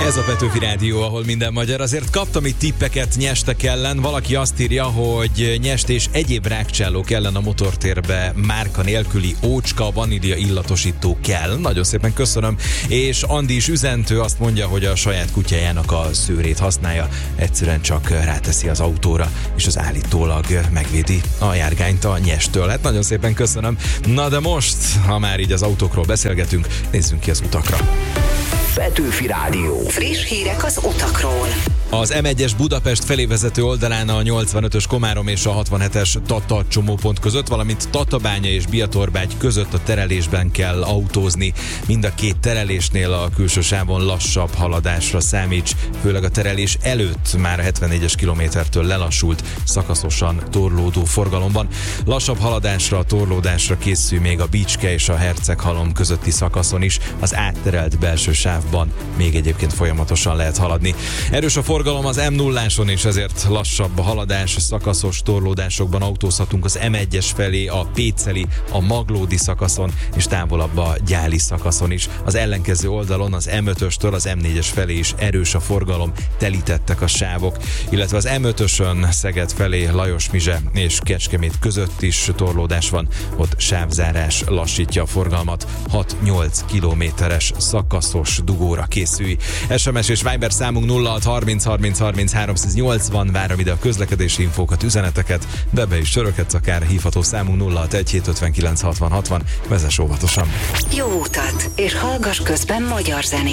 Ez a Petőfi Rádió, ahol minden magyar. Azért kaptam itt tippeket nyestek ellen. Valaki azt írja, hogy nyest és egyéb rákcsálók ellen a motortérbe márka nélküli ócska, vanília illatosító kell. Nagyon szépen köszönöm. És Andi is üzentő, azt mondja, hogy a saját kutyájának a szőrét használja. Egyszerűen csak ráteszi az autóra, és az állítólag megvédi a járgányt a nyestől. Hát nagyon szépen köszönöm. Na de most, ha már így az autókról beszélgetünk, nézzünk ki az utakra. Petőfi Rádió. Friss hírek az utakról. Az M1-es Budapest felé vezető oldalán a 85-ös Komárom és a 67-es Tata csomópont között, valamint Tatabánya és Biatorbágy között a terelésben kell autózni. Mind a két terelésnél a külső sávon lassabb haladásra számíts, főleg a terelés előtt már a 74-es kilométertől lelassult, szakaszosan torlódó forgalomban. Lassabb haladásra, torlódásra készül még a Bicske és a Herceghalom közötti szakaszon is, az átterelt belső sávban még egyébként folyamatosan lehet haladni. Erős a forgalom az M0-áson, és ezért lassabb a haladás, szakaszos torlódásokban autózhatunk az M1-es felé, a Péceli, a Maglódi szakaszon, és távolabb a Gyáli szakaszon is. Az ellenkező oldalon az M5-östől az M4-es felé is erős a forgalom, telítettek a sávok, illetve az M5-ösön Szeged felé Lajos-Mizse és Kecskemét között is torlódás van, ott sávzárás lassítja a forgalmat, 6-8 kilométeres szakaszos dugóra készülj. SMS és Viber számunk 0630 30 30 380, várom ide a közlekedési infókat, üzeneteket, de be is sörökhetsz akár, hívható számunk 061 759 60 60, vezess óvatosan. Jó utat, és hallgass közben magyar zenét.